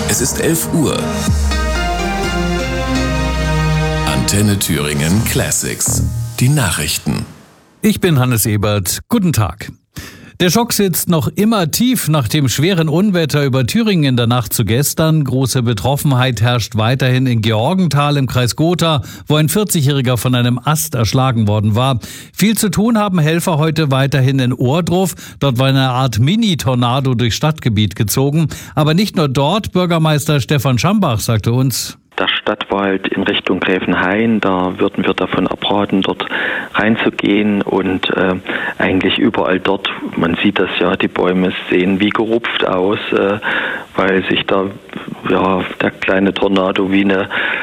Es ist 11 Uhr. Antenne Thüringen Classics. Die Nachrichten. Ich bin Hannes Ebert. Guten Tag. Der Schock sitzt noch immer tief nach dem schweren Unwetter über Thüringen in der Nacht zu gestern. Große Betroffenheit herrscht weiterhin in Georgenthal im Kreis Gotha, wo ein 40-Jähriger von einem Ast erschlagen worden war. Viel zu tun haben Helfer heute weiterhin in Ohrdruf. Dort war eine Art Mini-Tornado durchs Stadtgebiet gezogen. Aber nicht nur dort. Bürgermeister Stefan Schambach sagte uns: Der Stadtwald in Richtung Gräfenhain, da würden wir davon abraten, dort reinzugehen und eigentlich überall dort, man sieht das ja, die Bäume sehen wie gerupft aus, weil sich da der kleine Tornado wie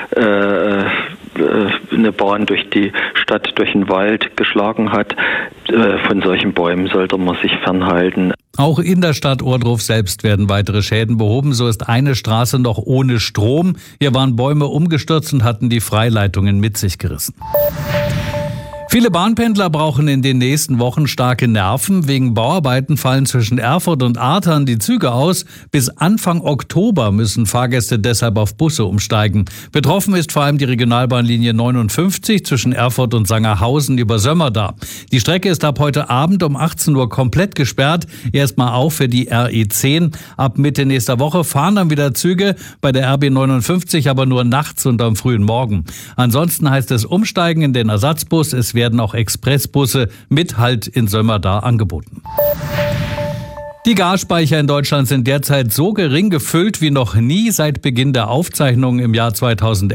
eine Bahn durch die Stadt, durch den Wald geschlagen hat. Von solchen Bäumen sollte man sich fernhalten. Auch in der Stadt Ohrdruf selbst werden weitere Schäden behoben. So ist eine Straße noch ohne Strom. Hier waren Bäume umgestürzt und hatten die Freileitungen mit sich gerissen. Viele Bahnpendler brauchen in den nächsten Wochen starke Nerven. Wegen Bauarbeiten fallen zwischen Erfurt und Artern die Züge aus. Bis Anfang Oktober müssen Fahrgäste deshalb auf Busse umsteigen. Betroffen ist vor allem die Regionalbahnlinie 59 zwischen Erfurt und Sangerhausen über Sömmerda. Die Strecke ist ab heute Abend um 18 Uhr komplett gesperrt. Erstmal auch für die RE10. Ab Mitte nächster Woche fahren dann wieder Züge, bei der RB 59 aber nur nachts und am frühen Morgen. Ansonsten heißt es umsteigen in den Ersatzbus. Es werden auch Expressbusse mit Halt in Sömmerda angeboten. Die Gasspeicher in Deutschland sind derzeit so gering gefüllt wie noch nie seit Beginn der Aufzeichnungen im Jahr 2011.